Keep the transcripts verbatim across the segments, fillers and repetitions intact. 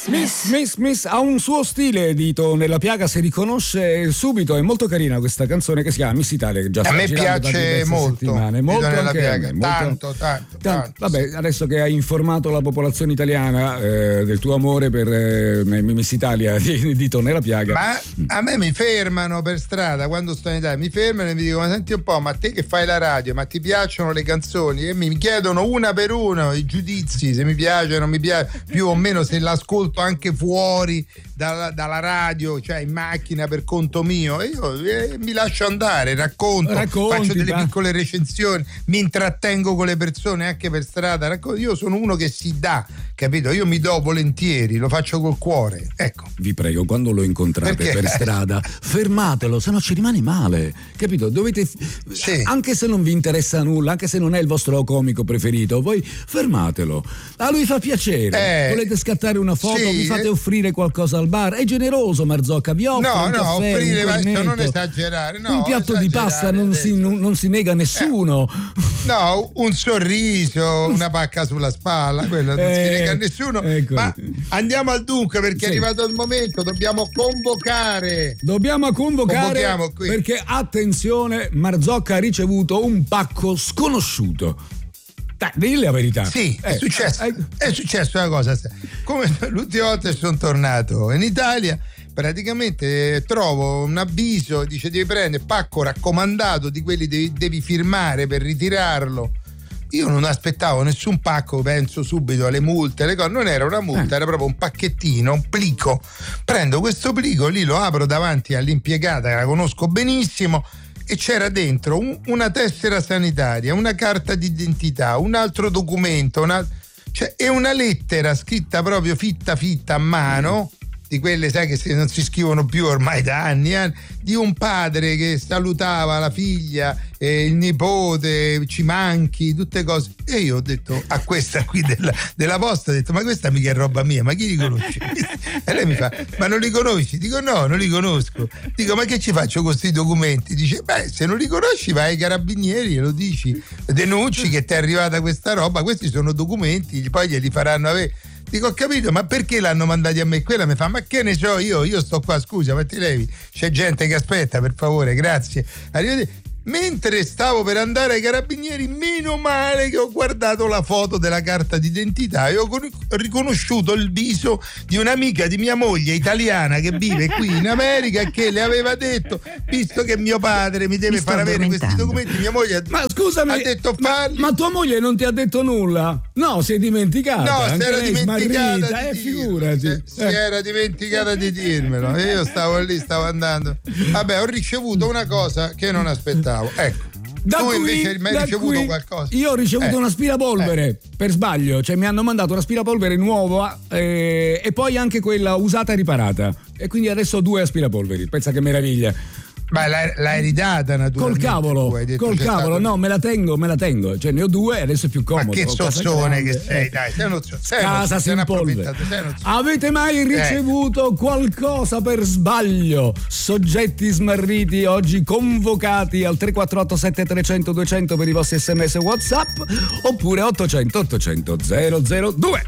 Miss, Miss, Miss ha un suo stile, Dito Nella Piaga, si riconosce subito. È molto carina questa canzone che si chiama Miss Italia, che già a me piace molto, molto Nella anche Piaga, a me, molto, tanto, tanto, tanto. Vabbè, adesso che hai informato la popolazione italiana eh, del tuo amore per eh, Miss Italia di Dito Nella Piaga, ma a me mi fermano per strada quando sto in Italia, mi fermano e mi dicono: ma senti un po', ma te che fai la radio, ma ti piacciono le canzoni? E mi chiedono una per uno i giudizi, se mi piace o non mi piace, più o meno, se l'ascolto anche fuori dalla, dalla radio, cioè in macchina per conto mio, e io eh, mi lascio andare, racconto, Racconti, faccio delle beh. piccole recensioni, mi intrattengo con le persone anche per strada, racconto. Io sono uno che si dà, capito? Io mi do volentieri, lo faccio col cuore, ecco. Vi prego, quando lo incontrate Perché? per strada, fermatelo, se no ci rimane male, capito? Dovete, sì. anche se non vi interessa nulla, anche se non è il vostro comico preferito, voi fermatelo. A lui fa piacere, eh, volete scattare una foto, sì, vi fate offrire qualcosa al bar, è generoso Marzocca, vi offre no, un no, caffè, offrire, un cornetto, non esagerare, no, un piatto di pasta non si, non, non si nega a nessuno. Eh, no, un sorriso, una pacca sulla spalla, quello non eh, si nega a nessuno. Ecco. Ma andiamo al dunque, perché sì. è arrivato il momento, dobbiamo convocare. Dobbiamo convocare perché attenzione, Marzocca ha ricevuto un pacco sconosciuto. Dai, dilli la verità. Sì, eh, è successo. Eh, è successo una cosa. Come l'ultima volta sono tornato in Italia, praticamente trovo un avviso, dice devi prendere pacco raccomandato, di quelli devi, devi firmare per ritirarlo. Io non aspettavo nessun pacco, penso subito alle multe, le cose. Non era una multa, eh. era proprio un pacchettino, un plico. Prendo questo plico, lì lo apro davanti all'impiegata che la conosco benissimo, e c'era dentro un, una tessera sanitaria, una carta d'identità, un altro documento, una, cioè, e una lettera scritta proprio fitta fitta a mano, di quelle sai che non si scrivono più ormai da anni, eh, di un padre che salutava la figlia, eh, il nipote, ci manchi, tutte cose. E io ho detto a questa qui della, della posta, ho detto ma questa mica è roba mia, ma chi li conosce? E lei mi fa ma non li conosci? Dico no, non li conosco. Dico ma che ci faccio con questi documenti? Dice beh, se non li conosci vai ai carabinieri e lo dici, denunci che ti è arrivata questa roba, questi sono documenti, poi glieli faranno avere. Dico ho capito, ma perché l'hanno mandati a me? Quella mi fa ma che ne so io, io sto qua, scusa, ma ti levi, c'è gente che aspetta, per favore, grazie, arrivederci. Mentre stavo per andare ai carabinieri, meno male che ho guardato la foto della carta d'identità e ho riconosciuto il viso di un'amica di mia moglie italiana che vive qui in America e che le aveva detto, visto che mio padre mi deve mi far avere questi documenti, mia moglie ha, ma scusami, ha detto falli. Ma, ma tua moglie non ti ha detto nulla? No, si è dimenticata. No, si era dimenticata smarrita, di eh, figurati. Si, si eh. era dimenticata di dirmelo e io stavo lì, stavo andando. Vabbè, ho ricevuto una cosa che non aspettavo. Ecco, da tu qui, invece mi hai ricevuto qui, qualcosa? Io ho ricevuto eh. un aspirapolvere eh. per sbaglio, cioè mi hanno mandato un aspirapolvere nuova eh, e poi anche quella usata e riparata, e quindi adesso ho due aspirapolveri, pensa che meraviglia. Ma l'hai, l'hai ridata naturalmente. Col cavolo, col cavolo, stato... no, me la tengo, me la tengo. Cioè ne ho due e adesso è più comodo. Ma che sozzone che sei, dai, sei uno sei casa sei si polvere. Avete mai ricevuto eh. qualcosa per sbaglio? Soggetti smarriti oggi convocati al tre quattro otto sette trecento duecento per i vostri sms WhatsApp oppure ottocento ottocento zero zero due.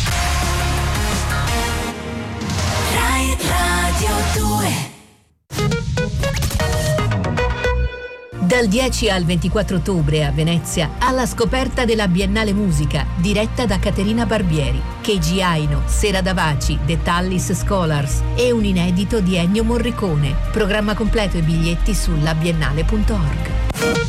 Rai Radio due. Dal dieci al ventiquattro ottobre a Venezia, alla scoperta della Biennale Musica, diretta da Caterina Barbieri, Keiji Aino, Sera Davaci, The Tallis Scholars e un inedito di Ennio Morricone. Programma completo e biglietti su labiennale punto org.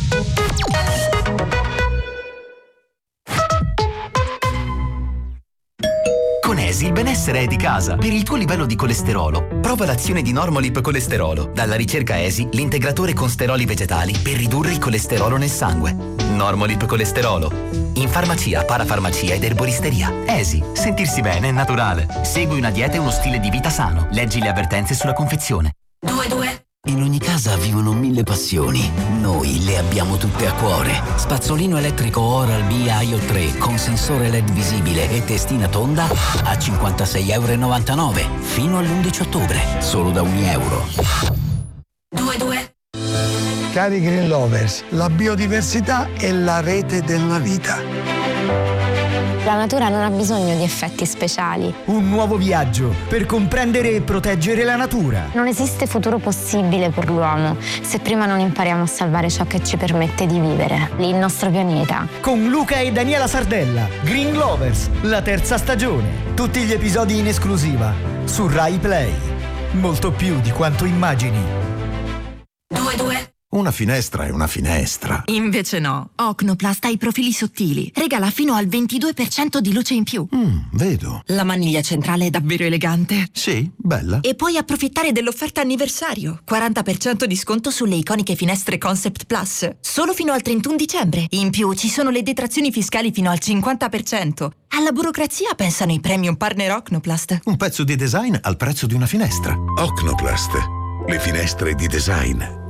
Con Esi il benessere è di casa. Per il tuo livello di colesterolo, prova l'azione di Normolip Colesterolo. Dalla ricerca Esi, l'integratore con steroli vegetali per ridurre il colesterolo nel sangue. Normolip Colesterolo. In farmacia, parafarmacia ed erboristeria. Esi, sentirsi bene è naturale. Segui una dieta e uno stile di vita sano. Leggi le avvertenze sulla confezione. due due In ogni casa vivono mille passioni. Noi le abbiamo tutte a cuore. Spazzolino elettrico Oral-B I O tre con sensore L E D visibile e testina tonda a cinquantasei virgola novantanove euro fino all'undici ottobre, solo da un euro. due due Cari Green Lovers, la biodiversità è la rete della vita. La natura non ha bisogno di effetti speciali. Un nuovo viaggio per comprendere e proteggere la natura. Non esiste futuro possibile per l'uomo se prima non impariamo a salvare ciò che ci permette di vivere, il nostro pianeta. Con Luca e Daniela Sardella, Green Lovers, la terza stagione. Tutti gli episodi in esclusiva su Rai Play. Molto più di quanto immagini. Due due. Una finestra è una finestra. Invece no. Ocnoplast ha i profili sottili. Regala fino al ventidue per cento di luce in più. Mm, vedo. La maniglia centrale è davvero elegante. Sì, bella. E puoi approfittare dell'offerta anniversario. quaranta per cento di sconto sulle iconiche finestre Concept Plus. Solo fino al trentuno dicembre. In più ci sono le detrazioni fiscali fino al cinquanta per cento. Alla burocrazia pensano i premium partner Ocnoplast. Un pezzo di design al prezzo di una finestra. Ocnoplast. Le finestre di design.